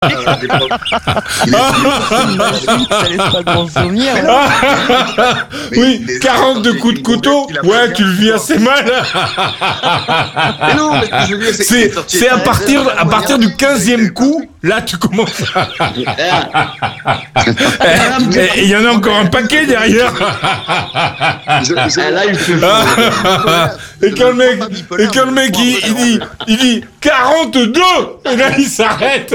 Ça laisse pas de bons souvenirs. Oui, 42 coups de couteau. Ouais, tu le vis assez mal. Mais non, mais ce que je veux dire, C'est à partir du 15e coup, là, tu commences à... Et il y en a encore un paquet derrière. Là, il fait Et quand le mec, il dit 42, et là, il s'arrête.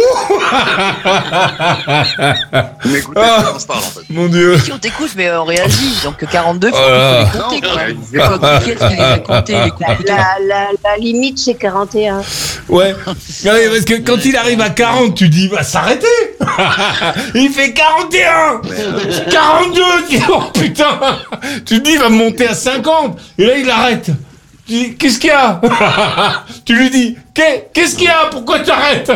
Mais écoutez, on se parle, en fait. Mon Dieu. Si on t'écoute, mais on réagit. Donc 42, faut les compter, quoi. C'est pas compliqué de les compter, les coups de couteau. La limite, c'est 41. Ouais. Ouais, parce que quand il arrive à 40, tu dis, va s'arrêter. Il fait 41. 42. Tu dis, oh putain. Tu te dis, il va monter à 50. Et là, il arrête. Tu dis, qu'est-ce qu'il y a? Tu lui dis, qu'est-ce qu'il y a? Pourquoi tu arrêtes?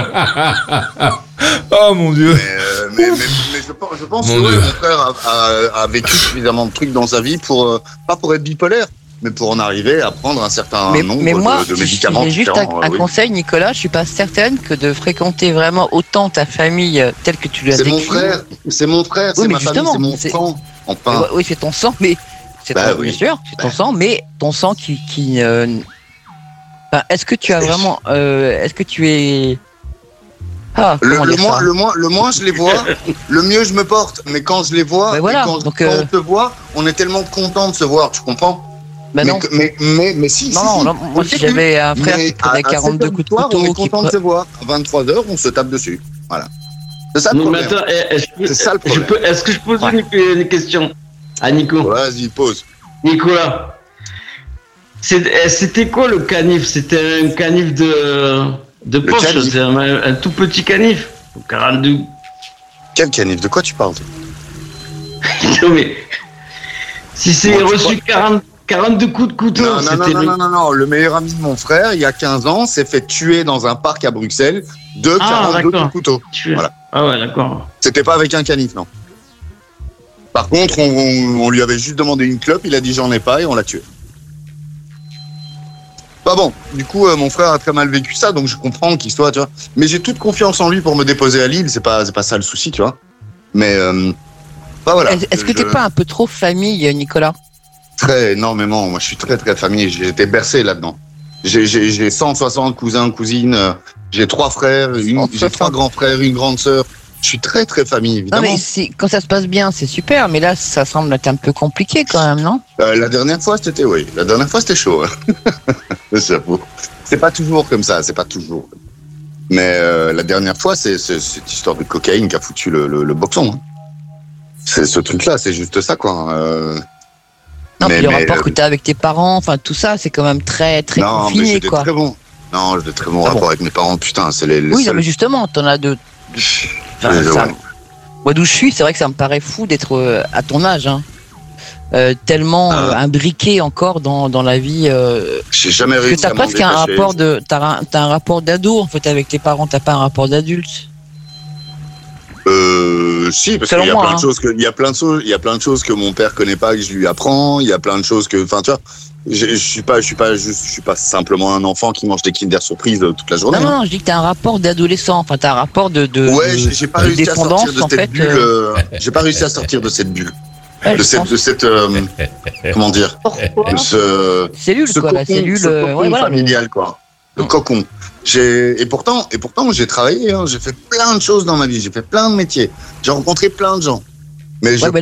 Oh mon Dieu. Mais je pense que mon frère a vécu suffisamment de trucs dans sa vie pour, pas pour être bipolaire, mais pour en arriver à prendre un certain nombre de médicaments. J'ai juste un conseil, Nicolas, je suis pas certaine que de fréquenter vraiment autant ta famille telle que tu l'as décrit. C'est mon frère, oui, c'est ma famille, c'est mon sang. Enfin. Oui, c'est ton sang, mais bien sûr, c'est ton sang, mais ton sang qui enfin, est-ce que tu as vraiment, est-ce que tu es le moins je les vois, le mieux je me porte. Mais quand je les vois, quand on te voit, on est tellement content de se voir, tu comprends? Bah non. Mais si. Non, moi si j'avais un frère qui prenait 42 coups de couteau, on est content de se voir. À 23h, on se tape dessus. Voilà. C'est ça le problème. Attends, c'est ça le problème. Est-ce que je pose une question à Nico? Vas-y, pose. Nicolas, c'était quoi le canif? C'était un canif de poche, c'est un tout petit canif. 42. Quel canif? De quoi tu parles? Non mais si c'est reçu 42 coups de couteau, non. Le meilleur ami de mon frère, il y a 15 ans, s'est fait tuer dans un parc à Bruxelles de 42 coups de couteau. Voilà. Ah ouais, d'accord. C'était pas avec un canif, non. Par contre, on lui avait juste demandé une clope, il a dit j'en ai pas et on l'a tué. Bah bon, du coup, mon frère a très mal vécu ça, donc je comprends qu'il soit, tu vois. Mais j'ai toute confiance en lui pour me déposer à Lille, c'est pas ça le souci, tu vois. Mais, bah voilà. Est-ce que t'es pas un peu trop famille, Nicolas? Très énormément, moi je suis très très famille, j'ai été bercé là-dedans. J'ai 160 cousins, cousines, j'ai 3 frères, j'ai 3 grands frères, une grande sœur. Je suis très très famille, évidemment. Non mais quand ça se passe bien, c'est super, mais là ça semble être un peu compliqué quand même, non? La dernière fois c'était chaud. J'avoue. C'est pas toujours comme ça, c'est pas toujours. Mais la dernière fois, c'est cette histoire de cocaïne qui a foutu le boxon. Hein. C'est ce truc-là, c'est juste ça, quoi. Non, puis le rapport que tu as avec tes parents, enfin tout ça, c'est quand même très très confiné, quoi. Très bon. Non, j'ai de très bons rapports avec mes parents, putain, c'est les oui, seuls... non, mais justement, t'en as de... Moi d'où je suis, c'est vrai que ça me paraît fou d'être à ton âge, hein. Tellement imbriqué encore dans la vie. J'ai jamais réussi à m'en détacher. T'as un rapport d'ado en fait avec tes parents, t'as pas un rapport d'adulte. Si, parce qu'il y a plein de choses il y a plein de choses que mon père connaît pas, que je lui apprends. Il y a plein de choses que, enfin, tu vois, je suis pas simplement un enfant qui mange des Kinder Surprise toute la journée. Non, je dis que t'as un rapport d'adolescent. Enfin, t'as un rapport de j'ai pas réussi à sortir de cette bulle. J'ai pas réussi à sortir de cette bulle. De cette comment dire, Pourquoi cellule, quoi, la cellule familiale, quoi. Le cocon. Et pourtant, j'ai travaillé, hein, j'ai fait plein de choses dans ma vie, j'ai fait plein de métiers, j'ai rencontré plein de gens. Mais je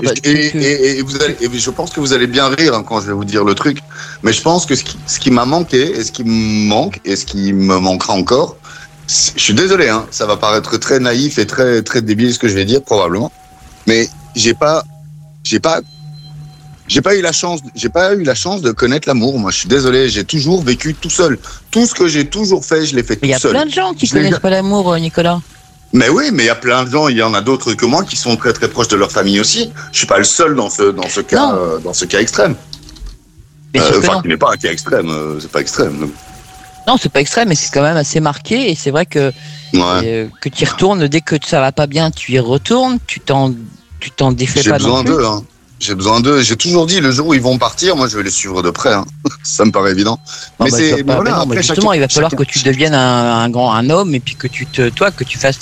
pense que vous allez bien rire quand je vais vous dire le truc. Mais je pense que ce qui m'a manqué, et ce qui me manque, et ce qui me manquera encore, je suis désolé, hein, ça va paraître très naïf et très très débile ce que je vais dire probablement, mais j'ai pas eu la chance de connaître l'amour. Moi, je suis désolé, j'ai toujours vécu tout seul. Tout ce que j'ai toujours fait, je l'ai fait tout seul. Il y a plein de gens qui connaissent pas l'amour, Nicolas. Mais oui, mais il y a plein de gens, il y en a d'autres que moi qui sont très très proches de leur famille aussi. Je suis pas le seul dans ce cas extrême. Enfin, qui n'est pas un cas extrême, c'est pas extrême. Non, c'est pas extrême, mais c'est quand même assez marqué. Et c'est vrai que que tu y retournes dès que ça va pas bien, tu y retournes, tu t'en défais pas non plus. J'ai besoin d'eux. J'ai toujours dit, le jour où ils vont partir, moi, je vais les suivre de près. Hein. Ça me paraît évident. Non, Mais bah, c'est, tu vas pas- voilà, mais non, mais après, justement, il va falloir chacun- que tu deviennes un homme et puis que tu fasses